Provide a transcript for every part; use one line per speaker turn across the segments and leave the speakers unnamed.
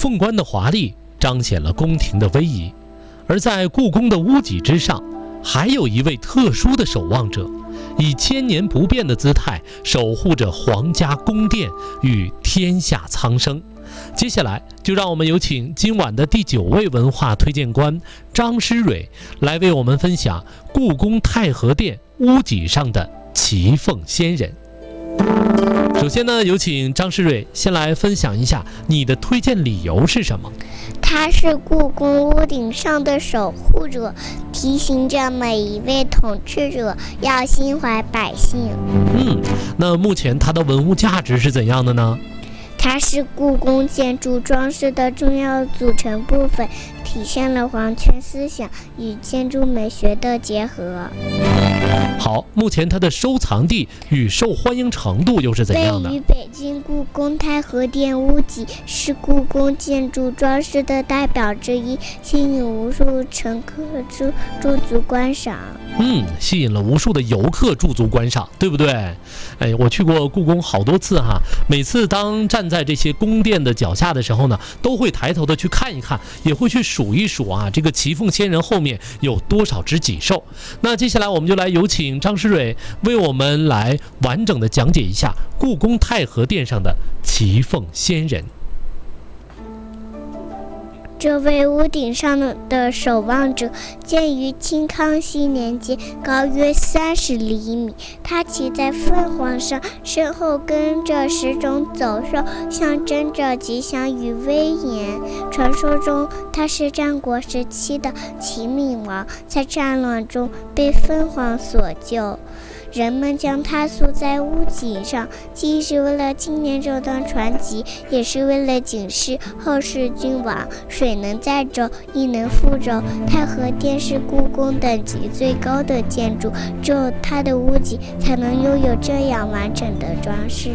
凤冠的华丽彰显了宫廷的威仪。而在故宫的屋脊之上，还有一位特殊的守望者，以千年不变的姿态守护着皇家宫殿与天下苍生。接下来就让我们有请今晚的第9位文化推荐官张诗蕊来为我们分享故宫太和殿屋脊上的奇凤仙人。首先呢，有请张诗蕊先来分享一下你的推荐理由是什么？
他是故宫屋顶上的守护者，提醒着每一位统治者要心怀百姓。
那目前它的文物价值是怎样的呢？
它是故宫建筑装饰的重要组成部分，体现了皇权思想与建筑美学的结合。
好，目前它的收藏地与受欢迎程度又是怎样的？
位于北京故宫太和殿屋脊，是故宫建筑装饰的代表之一，吸引无数乘客驻足观赏。
吸引了无数的游客驻足观赏，对不对？我去过故宫好多次哈，每次当站在这些宫殿的脚下的时候呢，都会抬头的去看一看，也会去数一数啊，这个奇凤仙人后面有多少只脊兽。那接下来我们就来有请张诗蕊为我们来完整的讲解一下故宫太和殿上的奇凤仙人。
这位屋顶上的守望者建于清康熙年间，高约30厘米。他骑在凤凰上，身后跟着10种走兽，象征着吉祥与威严。传说中，他是战国时期的齐闵王，在战乱中被凤凰所救。人们将它塑在屋脊上，既是为了纪念这段传奇，也是为了警示后世君王，水能载舟，亦能覆舟。太和殿是故宫等级最高的建筑，只有它的屋脊才能拥有这样完整的装饰。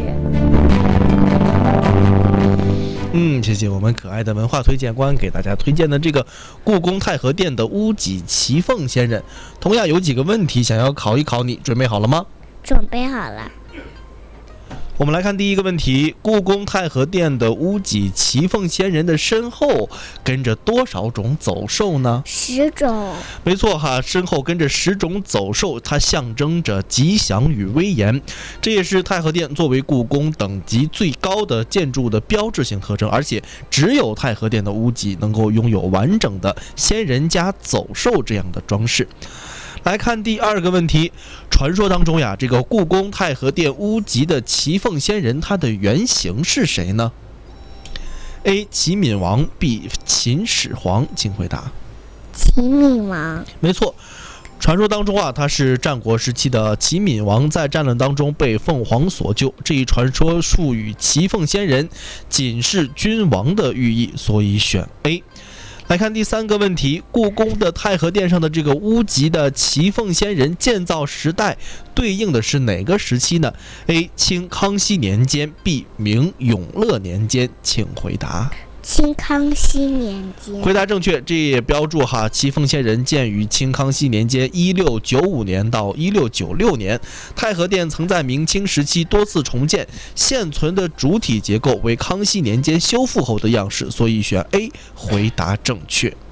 谢谢我们可爱的文化推荐官给大家推荐的这个故宫太和殿的屋脊奇凤仙人。同样有几个问题想要考一考你，准备好了吗？
准备好了。
我们来看第一个问题，故宫太和殿的屋脊奇凤仙人的身后跟着多少种走兽呢
？10种。
没错哈，身后跟着10种走兽，它象征着吉祥与威严。这也是太和殿作为故宫等级最高的建筑的标志性特征，而且只有太和殿的屋脊能够拥有完整的仙人加走兽这样的装饰。来看第二个问题，传说当中呀，这个故宫太和殿屋脊的奇凤仙人，它的原型是谁呢？ A. 齐闵王 B. 秦始皇，请回答。
齐闵王。
没错，传说当中啊，他是战国时期的齐闵王，在战乱当中被凤凰所救。这一传说术语奇凤仙人，仅是君王的寓意，所以选 A。来看第三个问题，故宫的太和殿上的这个屋脊的奇凤仙人建造时代对应的是哪个时期呢？ A. 清康熙年间 B. 明永乐年间，请回答。
清康熙年间。
回答正确，这也标注哈，奇凤仙人建于清康熙年间1695年到1696年。太和殿曾在明清时期多次重建，现存的主体结构为康熙年间修复后的样式，所以选 A 回答正确。